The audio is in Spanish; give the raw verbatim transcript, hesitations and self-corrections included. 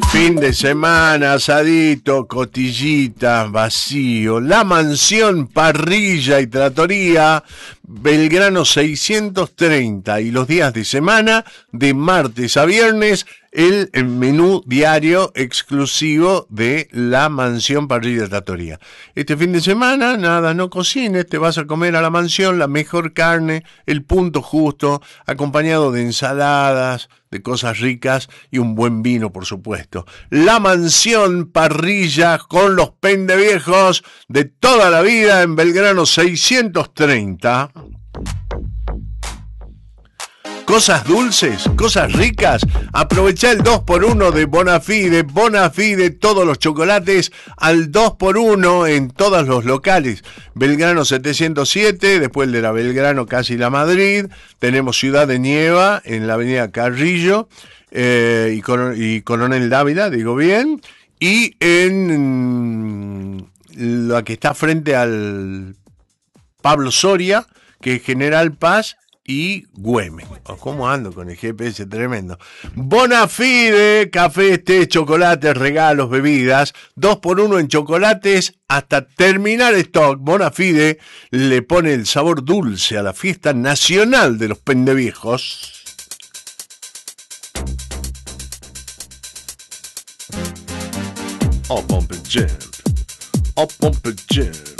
Fin de semana, asadito, cotillita, vacío. La mansión, parrilla y tratoría, Belgrano seiscientos treinta. Y los días de semana, de martes a viernes, el menú diario exclusivo de la mansión, parrilla y tratoría. Este fin de semana, nada, no cocines, te vas a comer a la mansión la mejor carne, el punto justo, acompañado de ensaladas, de cosas ricas y un buen vino, por supuesto. La mansión parrilla con los pendeviejos de toda la vida en Belgrano seiscientos treinta. Cosas dulces, cosas ricas. Aprovecha el dos por uno de Bonafide. Bonafide, todos los chocolates al dos por uno en todos los locales. Belgrano setecientos siete, después el de la Belgrano casi la Madrid. Tenemos Ciudad de Nieva en la avenida Carrillo eh, y, Coron- y Coronel Dávila, digo bien. Y en la que está frente al Pablo Soria, que es General Paz y Güemes. Oh, ¿cómo ando con el G P S? Tremendo. Bonafide, café, té, chocolates, regalos, bebidas. Dos por uno en chocolates hasta terminar stock. Bonafide le pone el sabor dulce a la fiesta nacional de los pendeviejos. Oh, pump it jam. Oh, pump it jam.